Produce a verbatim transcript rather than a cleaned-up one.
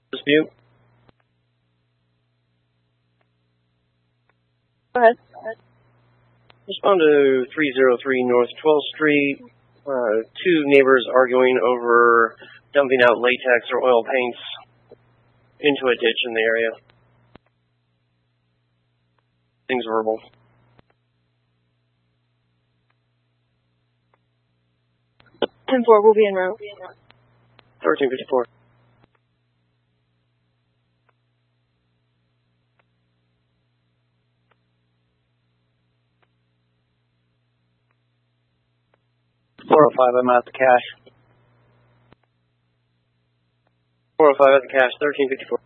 Dispute. Go ahead. Respond to three oh three North twelfth Street. Uh, two neighbors arguing over dumping out latex or oil paints into a ditch in the area. Things verbal. ten four, we'll be en route. thirteen fifty-four. four oh five, I'm at the cache. four oh five at the cache, thirteen fifty-four.